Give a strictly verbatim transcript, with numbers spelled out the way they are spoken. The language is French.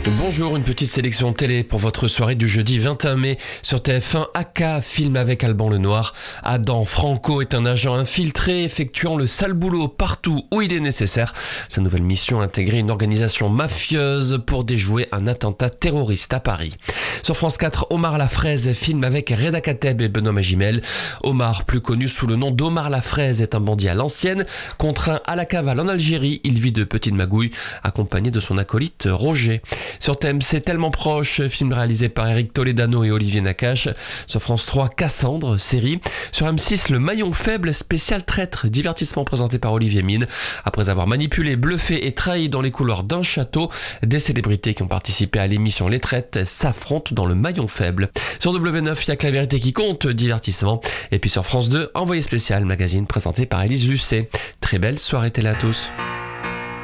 Bonjour, une petite sélection télé pour votre soirée du jeudi vingt et un mai sur T F un. A K, film avec Alban Lenoir. Adam Franco est un agent infiltré effectuant le sale boulot partout où il est nécessaire. Sa nouvelle mission, intégrer une organisation mafieuse pour déjouer un attentat terroriste à Paris. Sur France quatre, Omar Lafraise, film avec Reda Kateb et Benoît Magimel. Omar, plus connu sous le nom d'Omar Lafraise, est un bandit à l'ancienne. Contraint à la cavale en Algérie, il vit de petites magouilles, accompagné de son acolyte Roger. Sur T M C, Tellement proche, film réalisé par Eric Toledano et Olivier Nakache. Sur France trois, Cassandre, série. Sur M six, Le Maillon Faible, spécial traître, divertissement présenté par Olivier Mine. Après avoir manipulé, bluffé et trahi dans les couloirs d'un château, des célébrités qui ont participé à l'émission Les Traites s'affrontent dans Le Maillon Faible. Sur W neuf, il n'y a que la vérité qui compte, divertissement. Et puis sur France deux, Envoyé spécial, magazine présenté par Élise Lucet. Très belle soirée télé à tous.